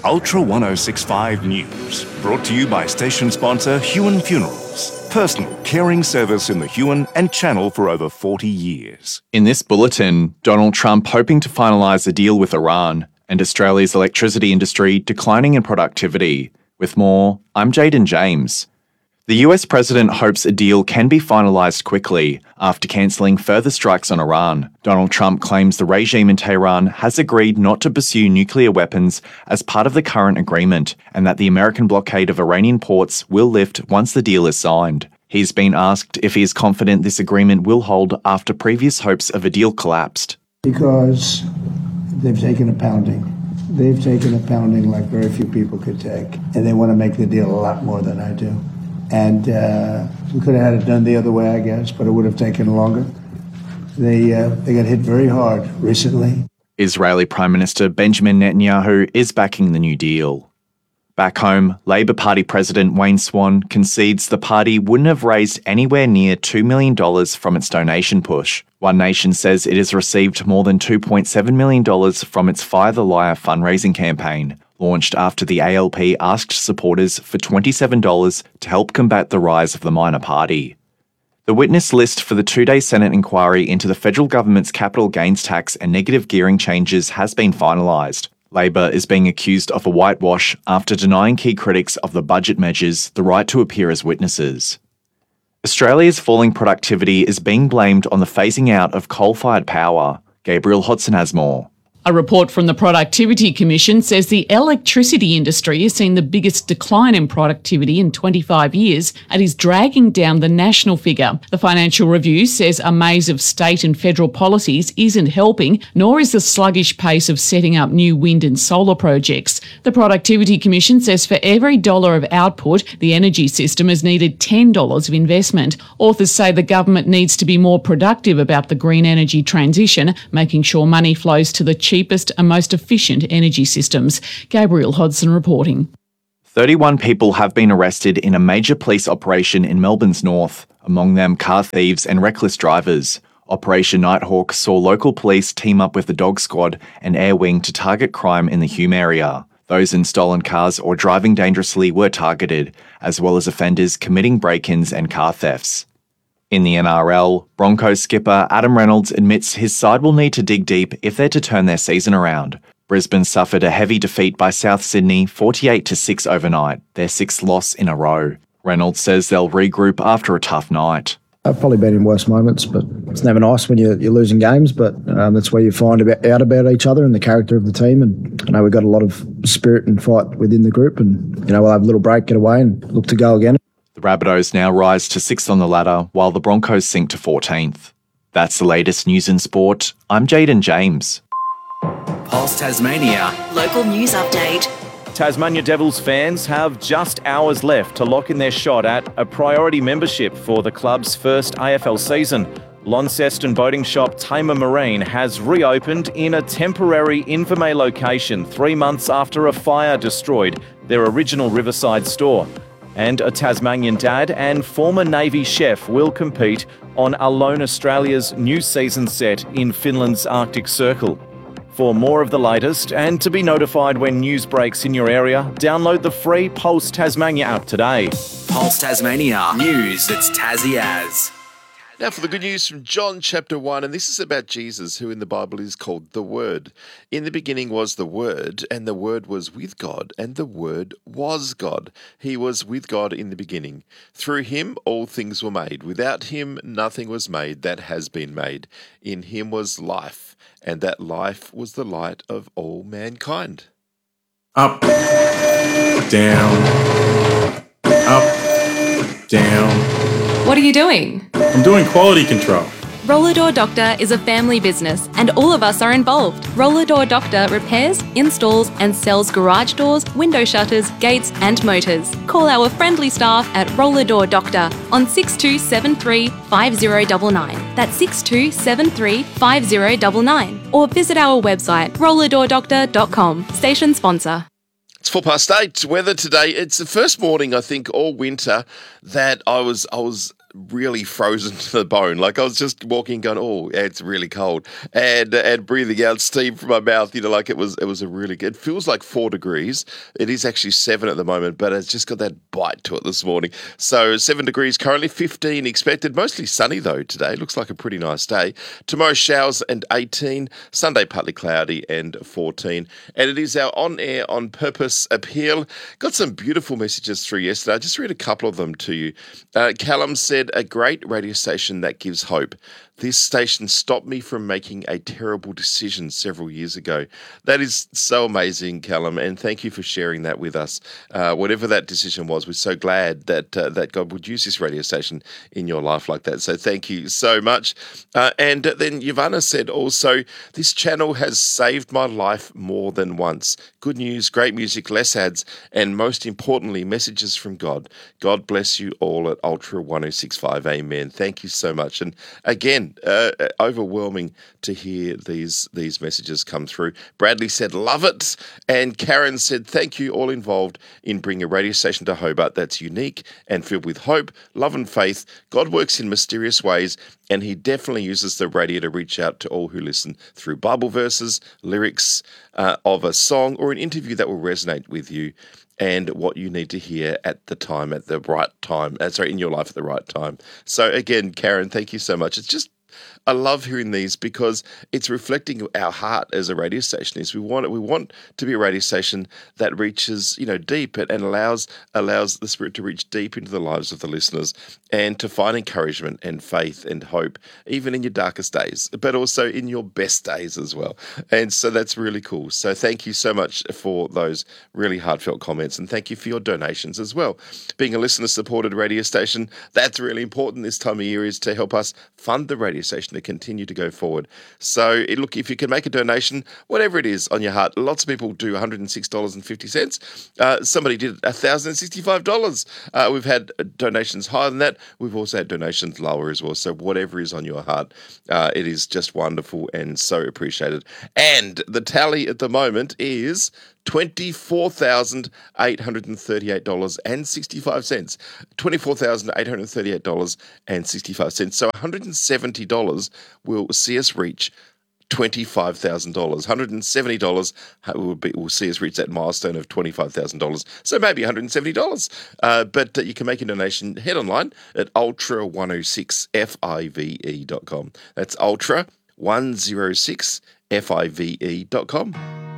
Ultra 1065 News, brought to you by station sponsor Huon Funerals. Personal caring service in the Huon and Channel for over 40 years. In this bulletin, Donald Trump hoping to finalise a deal with Iran and Australia's electricity industry declining in productivity. With more, I'm Jaden James. The US president hopes a deal can be finalised quickly after cancelling further strikes on Iran. Donald Trump claims the regime in Tehran has agreed not to pursue nuclear weapons as part of the current agreement and that the American blockade of Iranian ports will lift once the deal is signed. He's been asked if he is confident this agreement will hold after previous hopes of a deal collapsed. Because they've taken a pounding. They've taken a pounding like very few people could take, and they want to make the deal a lot more than I do. And we could have had it done the other way, I guess, but it would have taken longer. They got hit very hard recently. Israeli Prime Minister Benjamin Netanyahu is backing the new deal. Back home, Labor Party President Wayne Swan concedes the party wouldn't have raised anywhere near $2 million from its donation push. One Nation says it has received more than $2.7 million from its Fire the Liar fundraising campaign, launched after the ALP asked supporters for $27 to help combat the rise of the minor party. The witness list for the two-day Senate inquiry into the federal government's capital gains tax and negative gearing changes has been finalised. Labor is being accused of a whitewash after denying key critics of the budget measures the right to appear as witnesses. Australia's falling productivity is being blamed on the phasing out of coal-fired power. Gabriel Hodson has more. A report from the Productivity Commission says the electricity industry has seen the biggest decline in productivity in 25 years and is dragging down the national figure. The Financial Review says a maze of state and federal policies isn't helping, nor is the sluggish pace of setting up new wind and solar projects. The Productivity Commission says for every dollar of output, the energy system has needed $10 of investment. Authors say the government needs to be more productive about the green energy transition, making sure money flows to the cheapest and most efficient energy systems. Gabriel Hodson reporting. 31 people have been arrested in a major police operation in Melbourne's north, among them car thieves and reckless drivers. Operation Nighthawk saw local police team up with the Dog Squad and Air Wing to target crime in the Hume area. Those in stolen cars or driving dangerously were targeted, as well as offenders committing break-ins and car thefts. In the NRL, Broncos skipper Adam Reynolds admits his side will need to dig deep if they're to turn their season around. Brisbane suffered a heavy defeat by South Sydney 48-6 overnight, their sixth loss in a row. Reynolds says they'll regroup after a tough night. I've probably been in worse moments, but it's never nice when you're losing games, but that's where you find out about each other and the character of the team. And I know we've got a lot of spirit and fight within the group, and we'll have a little break, get away and look to go again. The Rabbitohs now rise to 6th on the ladder, while the Broncos sink to 14th. That's the latest news in sport. I'm Jaden James. Pulse Tasmania. Local news update. Tasmania Devils fans have just hours left to lock in their shot at a priority membership for the club's first AFL season. Launceston boating shop Tamer Marine has reopened in a temporary Invermay location 3 months after a fire destroyed their original Riverside store. And a Tasmanian dad and former Navy chef will compete on Alone Australia's new season set in Finland's Arctic Circle. For more of the latest and to be notified when news breaks in your area, download the free Pulse Tasmania app today. Pulse Tasmania. News that's Tassie as. Now for the good news from John chapter 1, and this is about Jesus, who in the Bible is called the Word. In the beginning was the Word, and the Word was with God, and the Word was God. He was with God in the beginning. Through him all things were made. Without him nothing was made that has been made. In him was life, and that life was the light of all mankind. Up, down, up, down. What are you doing? I'm doing quality control. Roller Door Doctor is a family business and all of us are involved. Roller Door Doctor repairs, installs and sells garage doors, window shutters, gates and motors. Call our friendly staff at Roller Door Doctor on 6273 5099. That's 6273 5099. Or visit our website rollerdoordoctor.com. Station sponsor. It's 8:04. Weather today. It's the first morning, I think, all winter that I was really frozen to the bone. Like I was just walking going, oh, yeah, it's really cold. And breathing out steam from my mouth, like it was a really good, it feels like 4 degrees. It is actually 7 at the moment, but it's just got that bite to it this morning. So 7 degrees currently, 15 expected. Mostly sunny though today. Looks like a pretty nice day. Tomorrow showers and 18. Sunday partly cloudy and 14. And it is our on-air, on-purpose appeal. Got some beautiful messages through yesterday. I'll just read a couple of them to you. Callum said, a great radio station that gives hope. This station stopped me from making a terrible decision several years ago. That is so amazing, Callum, and thank you for sharing that with us. Whatever that decision was, we're so glad that that God would use this radio station in your life like that. So thank you so much. And then Yvonne said also, this channel has saved my life more than once. Good news, great music, less ads, and most importantly, messages from God. God bless you all at Ultra 1065. Amen. Thank you so much. And again, overwhelming to hear these messages come through. Bradley said, love it. And Karen said, thank you all involved in bringing a radio station to Hobart that's unique and filled with hope, love and faith. God works in mysterious ways, and he definitely uses the radio to reach out to all who listen through Bible verses, lyrics of a song, or an interview that will resonate with you and what you need to hear at the time, at the right time, in your life at the right time. So again, Karen, thank you so much. I love hearing these because it's reflecting our heart as a radio station. We want to be a radio station that reaches, deep and allows the Spirit to reach deep into the lives of the listeners and to find encouragement and faith and hope, even in your darkest days, but also in your best days as well. And so that's really cool. So thank you so much for those really heartfelt comments, and thank you for your donations as well. Being a listener-supported radio station, that's really important this time of year, is to help us fund the radio station to continue to go forward. So look, if you can make a donation, whatever it is on your heart, lots of people do $106.50. Somebody did $1,065. We've had donations higher than that. We've also had donations lower as well. So whatever is on your heart, it is just wonderful and so appreciated. And the tally at the moment is $24,838.65. $24,838.65. So $170 will see us reach $25,000. $170 will see us reach that milestone of $25,000. So maybe $170. But you can make a donation. Head online at ultra106five.com. That's ultra106five.com.